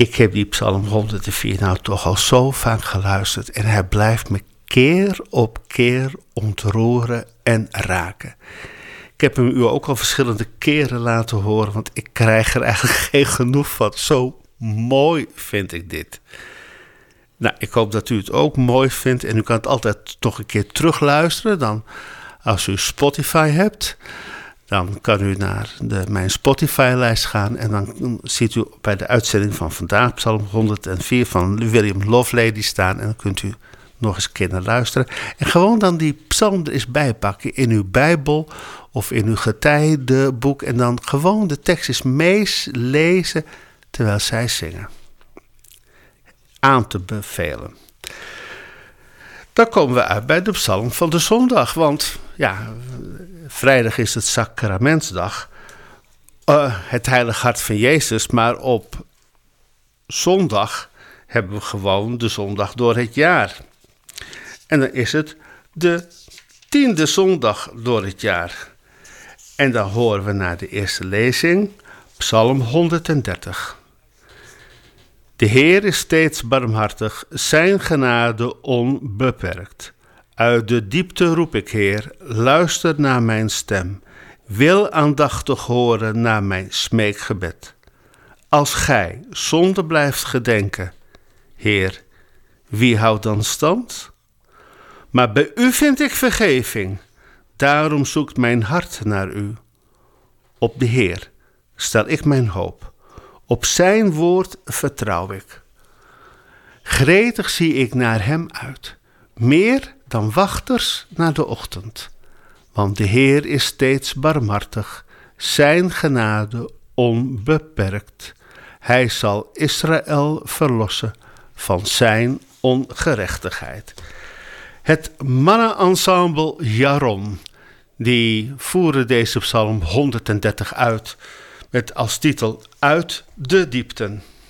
Ik heb die Psalm 104 nou toch al zo vaak geluisterd en hij blijft me keer op keer ontroeren en raken. Ik heb hem u ook al verschillende keren laten horen, want ik krijg er eigenlijk geen genoeg van. Zo mooi vind ik dit. Nou, ik hoop dat u het ook mooi vindt en u kan het altijd nog een keer terugluisteren. Dan, als u Spotify hebt, dan kan u naar mijn Spotify-lijst gaan en dan ziet u bij de uitzending van vandaag Psalm 104 van William Lovelady staan en dan kunt u nog eens een keer naar luisteren. En gewoon dan die psalm er eens bijpakken in uw Bijbel of in uw getijdenboek en dan gewoon de tekst eens meelezen terwijl zij zingen. Aan te bevelen. Dan komen we uit bij de psalm van de zondag, want ja, vrijdag is het sacramentsdag, het heilige hart van Jezus, maar op zondag hebben we gewoon de zondag door het jaar. En dan is het de 10e zondag door het jaar. En dan horen we naar de eerste lezing, Psalm 130. De Heer is steeds barmhartig, zijn genade onbeperkt. Uit de diepte roep ik, Heer, luister naar mijn stem. Wil aandachtig horen naar mijn smeekgebed. Als gij zonde blijft gedenken, Heer, wie houdt dan stand? Maar bij u vind ik vergeving, daarom zoekt mijn hart naar u. Op de Heer stel ik mijn hoop, op zijn woord vertrouw ik. Gretig zie ik naar hem uit, meer dan wachters naar de ochtend. Want de Heer is steeds barmhartig, zijn genade onbeperkt. Hij zal Israël verlossen van zijn ongerechtigheid. Het mannenensemble Jaron, die voeren deze psalm 130 uit met als titel Uit de diepten.